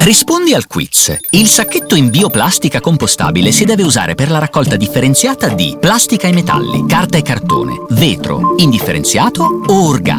Rispondi al quiz. Il sacchetto in bioplastica compostabile si deve usare per la raccolta differenziata di plastica e metalli, carta e cartone, vetro, indifferenziato o organico.